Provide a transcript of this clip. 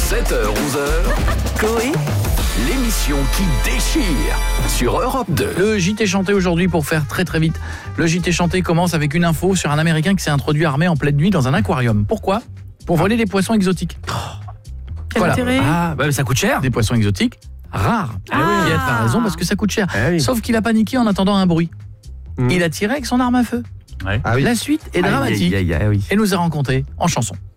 7h-11h, Coé, l'émission qui déchire sur Europe 2. Le JT chanté aujourd'hui, pour faire très très vite. Le JT chanté commence avec une info sur un Américain qui s'est introduit armé en pleine nuit dans un aquarium. Pourquoi ? Pour voler des poissons exotiques. quel intérêt? Ah, bah, ça coûte cher. Des poissons exotiques rares. Ah. Pierre a raison parce que ça coûte cher. Ah oui. Sauf qu'il a paniqué en attendant un bruit. Il a tiré avec son arme à feu. Ah oui. La suite est dramatique Aïe, aïe, aïe, aïe, oui. et nous est racontée en chanson.